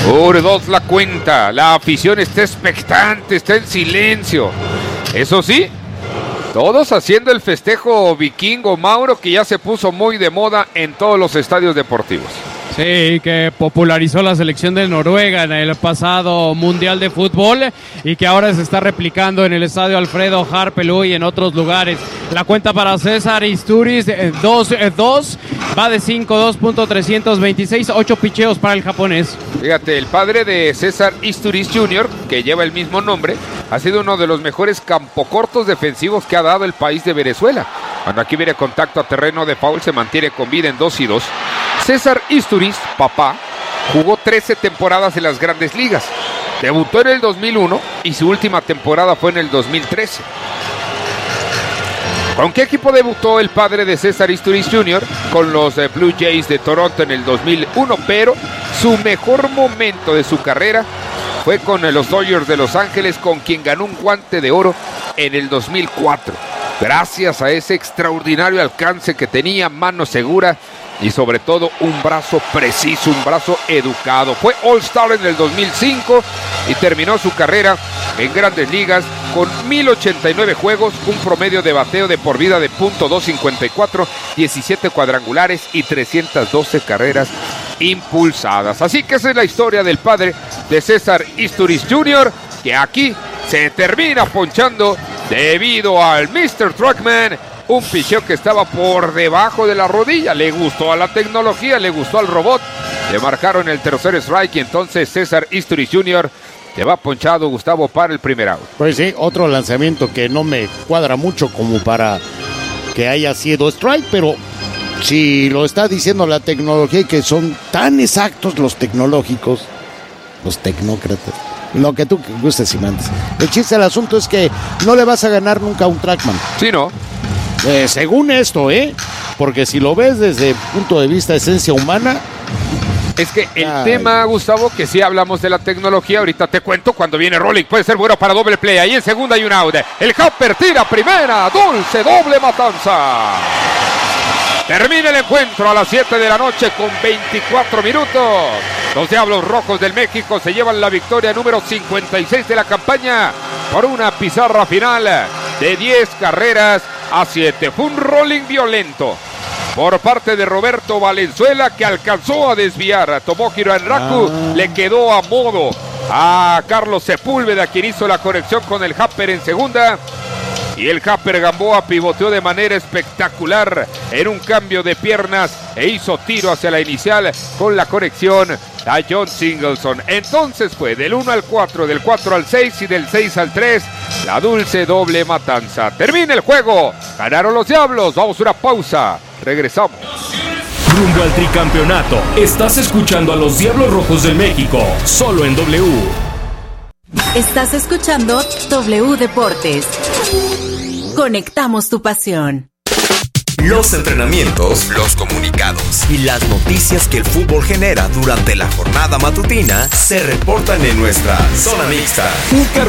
1-2 la cuenta. La afición está expectante, está en silencio. Eso sí, todos haciendo el festejo vikingo, Mauro, que ya se puso muy de moda en todos los estadios deportivos. Sí, que popularizó la selección de Noruega en el pasado Mundial de Fútbol y que ahora se está replicando en el estadio Alfredo Harpelú y en otros lugares. La cuenta para César Izturis, 2-2, va de 5-2.326, 8 picheos para el japonés. Fíjate, el padre de César Izturis Jr., que lleva el mismo nombre, ha sido uno de los mejores campocortos defensivos que ha dado el país de Venezuela. Cuando aquí viene contacto a terreno de foul, se mantiene con vida en 2-2. César Izturis, papá, jugó 13 temporadas en las Grandes Ligas. Debutó en el 2001 y su última temporada fue en el 2013. ¿Con qué equipo debutó el padre de César Izturis Jr.? Con los Blue Jays de Toronto en el 2001, pero su mejor momento de su carrera fue con los Dodgers de Los Ángeles, con quien ganó un Guante de Oro en el 2004. Gracias a ese extraordinario alcance que tenía, mano segura y sobre todo un brazo preciso, un brazo educado. Fue All-Star en el 2005 y terminó su carrera en Grandes Ligas con 1089 juegos, un promedio de bateo de por vida de .254, 17 cuadrangulares y 312 carreras impulsadas. Así que esa es la historia del padre de César Izturis Jr., que aquí se termina ponchando debido al Mr. Truckman, un picheo que estaba por debajo de la rodilla. Le gustó a la tecnología, le gustó al robot, le marcaron el tercer strike y entonces César Izturis Jr. te va ponchado, Gustavo, para el primer out. Pues sí, otro lanzamiento que no me cuadra mucho como para que haya sido strike, pero si lo está diciendo la tecnología y que son tan exactos los tecnológicos, los tecnócratas, lo que tú gustes y mandes. El chiste del asunto es que no le vas a ganar nunca a un trackman. Sí, ¿no? Según esto, porque si lo ves desde el punto de vista de esencia humana. Es que el tema, Gustavo, que sí hablamos de la tecnología, ahorita te cuento cuando viene rolling, puede ser bueno para doble play, ahí en segunda hay un out, el Hopper tira primera, dulce, doble matanza. Termina el encuentro a las 7 de la noche con 24 minutos. Los Diablos Rojos del México se llevan la victoria número 56 de la campaña por una pizarra final de 10 carreras a 7. Fue un rolling violento por parte de Roberto Valenzuela, que alcanzó a desviar a Tomohiro Enraku. Le quedó a modo a Carlos Sepúlveda, quien hizo la conexión con el Hopper en segunda. Y el Hopper Gamboa pivoteó de manera espectacular en un cambio de piernas e hizo tiro hacia la inicial con la conexión a John Singleton. Entonces fue del 1 al 4, del 4 al 6 y del 6 al 3, la dulce doble matanza. Termina el juego, ganaron los Diablos, vamos a una pausa, regresamos. Rumbo al tricampeonato, estás escuchando a los Diablos Rojos del México, solo en W. Estás escuchando W Deportes. Conectamos tu pasión. Los entrenamientos, los comunicados y las noticias que el fútbol genera durante la jornada matutina se reportan en nuestra zona mixta.